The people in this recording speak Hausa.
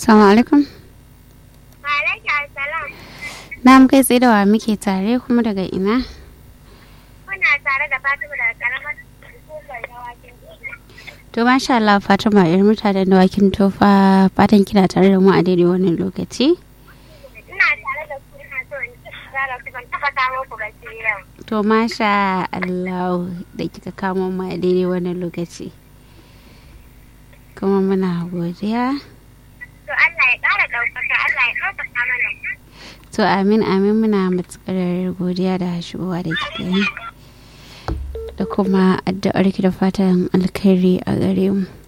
Assalamu alaikum. Alaikum salam. Na kai tsaye da wa muke tare kuma daga ina? Muna tare da Fatima daga karamar hukumar dawakin tofa. To masha Allah Fatima yar mutanen dawakin tofa fatan kina tare da mu a daidai wannan lokaci. Ina tare da ku ina so in tsara ku ban taba kawo ku ba sai yau. To masha Allah da kika kamo mu a daidai wannan lokaci. Kuma muna godiya. To Allah ya ƙara ɗaukaka, Allah ya ɗaukaka mana. To amin amin muna matuƙar godiya da shigowa da kike yi. Da kuma addu'ar ki da fatan alkhairi a gare mu.